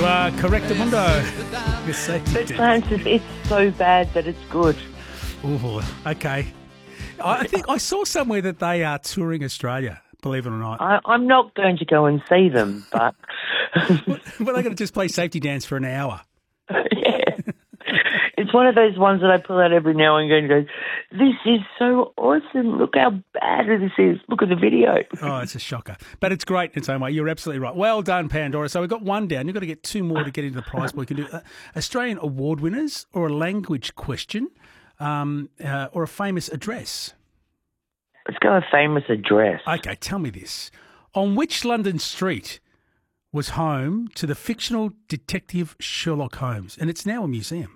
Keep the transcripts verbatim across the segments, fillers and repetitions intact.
are correct, Mundo. Your safety But dance. Francis, it's so bad that it's good. Ooh, okay. I think I saw somewhere that they are touring Australia, believe it or not. I, I'm not going to go and see them, but But they're going to just play safety dance for an hour. yeah. It's one of those ones that I pull out every now and again and go, this is so awesome. Look how bad this is. Look at the video. Oh, it's a shocker. But it's great in its own way. You're absolutely right. Well done, Pandora. So we've got one down. You've got to get two more to get into the prize pool. You can do uh, Australian award winners or a language question um, uh, or a famous address. Let's go a famous address. Okay, tell me this. On which London street was home to the fictional detective Sherlock Holmes? And it's now a museum.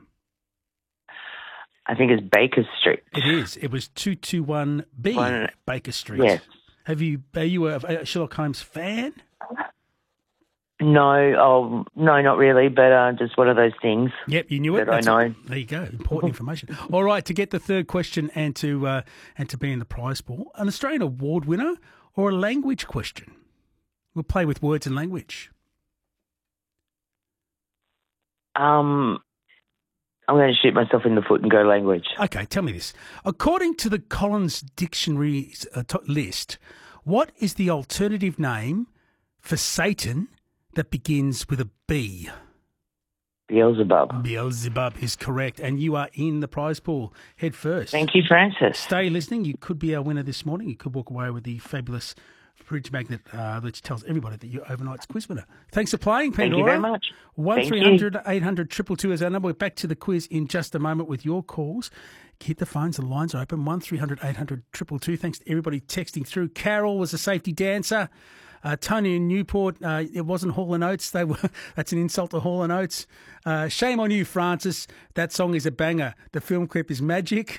I think it's Baker Street. It is. It was two twenty-one B One- Baker Street. Yes. Have you? Are you a, a Sherlock Holmes fan? No, oh, no, not really, but uh, just one of those things. Yep, you knew it. That I know. There you go. Important information. All right, to get the third question and to uh, and to be in the prize pool, an Australian award winner or a language question. We'll play with words and language. Um, I'm going to shoot myself in the foot and go language. Okay, tell me this. According to the Collins Dictionary's uh, to- list, what is the alternative name for Satan that begins with a B? Beelzebub. Beelzebub is correct, and you are in the prize pool head first. Thank you, Francis. Stay listening. You could be our winner this morning. You could walk away with the fabulous fridge magnet, uh, which tells everybody that you're overnight's quiz winner. Thanks for playing, Pandora. Thank you very much. one Thank three hundred eight hundred two two two is our number. We're back to the quiz in just a moment with your calls. Hit the phones. The lines are open. one three hundred eight hundred two two two. Thanks to everybody texting through. Carol was a safety dancer. Uh, Tony in Newport, uh, it wasn't Hall and Oates. They were. That's an insult to Hall and Oates. Uh, shame on you, Francis. That song is a banger. The film clip is magic.